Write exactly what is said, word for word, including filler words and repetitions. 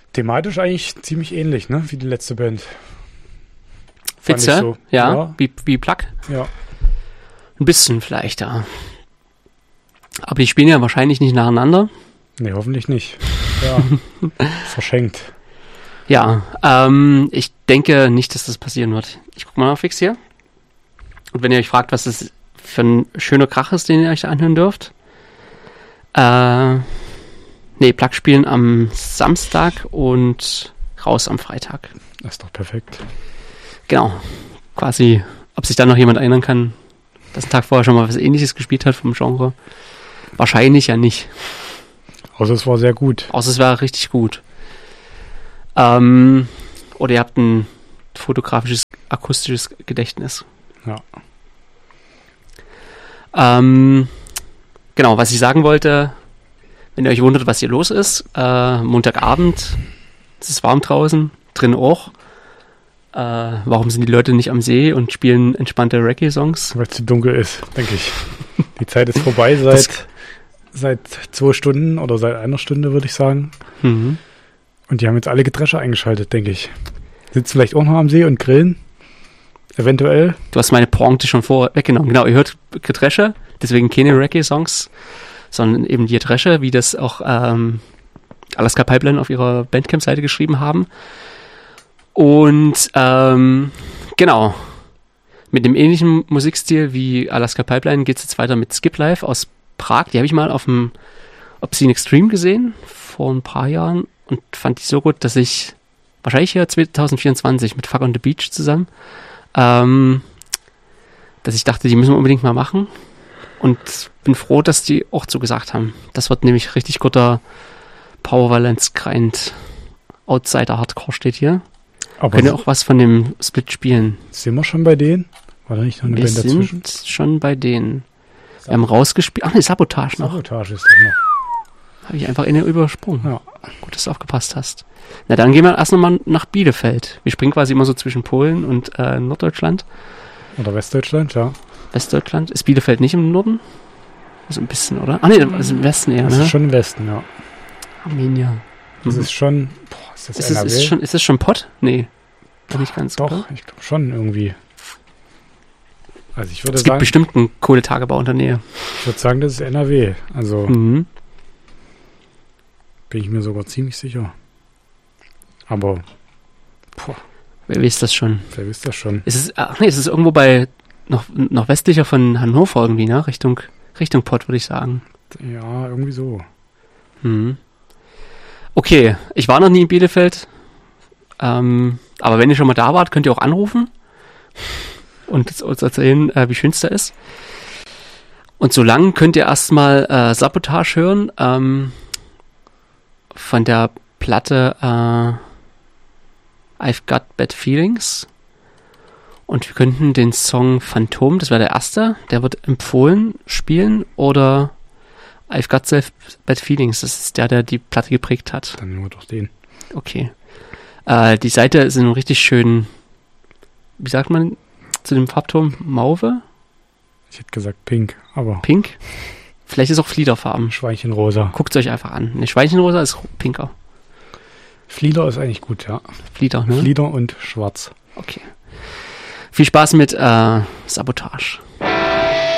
Thematisch eigentlich ziemlich ähnlich, ne, wie die letzte Band. Fitze? So. Ja, ja. Wie, wie Plug? Ja. Ein bisschen vielleicht, ja. Aber die spielen ja wahrscheinlich nicht nacheinander. Nee, hoffentlich nicht. Ja, verschenkt. Ja, ähm, ich denke nicht, dass das passieren wird. Ich gucke mal nach fix hier. Und wenn ihr euch fragt, was das für ein schöner Krach ist, den ihr euch da anhören dürft. Äh, nee, Plug spielen am Samstag und raus am Freitag. Das ist doch perfekt. Genau. Quasi, ob sich da noch jemand erinnern kann, dass ein Tag vorher schon mal was Ähnliches gespielt hat vom Genre. Wahrscheinlich ja nicht. Außer es war sehr gut. Außer es war richtig gut. Ähm, oder ihr habt ein fotografisches, akustisches Gedächtnis. Ja. Ähm, genau, was ich sagen wollte, wenn ihr euch wundert, was hier los ist, äh, Montagabend, es ist warm draußen, drin auch. Äh, warum sind die Leute nicht am See und spielen entspannte Reggae-Songs? Weil es zu dunkel ist, denke ich. Die Zeit ist vorbei seit, seit zwei Stunden oder seit einer Stunde, würde ich sagen. Mhm. Und die haben jetzt alle Gedresche eingeschaltet, denke ich. Sitzen vielleicht auch noch am See und grillen. Eventuell. Du hast meine Pointe schon vor weggenommen. Genau, ihr hört Gedresche, deswegen keine Reggae-Songs, sondern eben die Gedresche, wie das auch ähm, Alaska Pipeline auf ihrer Bandcamp-Seite geschrieben haben. Und ähm, genau, mit dem ähnlichen Musikstil wie Alaska Pipeline geht es jetzt weiter mit Skip Life aus Prag. Die habe ich mal auf dem Obscene Extreme gesehen, vor ein paar Jahren, und fand die so gut, dass ich wahrscheinlich hier zwanzig vierundzwanzig mit Fuck on the Beach zusammen, ähm, dass ich dachte, die müssen wir unbedingt mal machen, und bin froh, dass die auch zugesagt haben. Das wird nämlich richtig guter Power Violence Grind Outsider Hardcore steht hier. Aber können auch was von dem Split spielen. Sind wir schon bei denen? War da nicht noch eine Wir Band dazwischen? sind schon bei denen. Wir haben rausgespielt. Ach nee, Sabotage noch. Sabotage ist doch noch. Habe ich einfach in der übersprungen. Ja. Gut, dass du aufgepasst hast. Na, dann gehen wir erst nochmal nach Bielefeld. Wir springen quasi immer so zwischen Polen und äh, Norddeutschland. Oder Westdeutschland, ja. Westdeutschland. Ist Bielefeld nicht im Norden? So ein bisschen, oder? Ah nee, das ist im Westen eher, Das ne? ist schon im Westen, ja. Arminia. Das Mhm. ist schon... Boah, ist das Ist N R W? es, ist, es schon, ist es schon Pott? Nee. Nicht ganz. Doch, oder? ich glaube schon irgendwie. Also ich würde Es gibt sagen, bestimmt einen Kohletagebau in der Nähe. ich würde sagen, das ist N R W. Also Mhm. bin ich mir sogar ziemlich sicher. Aber boah, Wer weiß das schon? wer wisst das schon? Ist es, ach nee, es ist irgendwo bei, noch, noch westlicher von Hannover irgendwie, ne? Richtung, Richtung Pott, würde ich sagen. Ja, irgendwie so. Mhm. Okay, ich war noch nie in Bielefeld. Ähm, aber wenn ihr schon mal da wart, könnt ihr auch anrufen und uns erzählen, äh, wie schön es da ist. Und so lang könnt ihr erstmal äh, Sabotage hören, ähm, von der Platte äh, I've Got Bad Feelings. Und wir könnten den Song Phantom, das wäre der erste, der wird empfohlen, spielen, oder I've Got Self Bad Feelings, das ist der, der die Platte geprägt hat. Dann nehmen wir doch den. Okay. Äh, die Seite ist in einem richtig schönen, wie sagt man zu dem Farbton? Mauve? Ich hätte gesagt pink, aber Pink? Vielleicht ist auch Fliederfarben. Schweinchenrosa. Guckt es euch einfach an. Ne, Schweinchenrosa ist pinker. Flieder ist eigentlich gut, ja. Flieder, ne? Flieder und schwarz. Okay. Viel Spaß mit äh, Sabotage.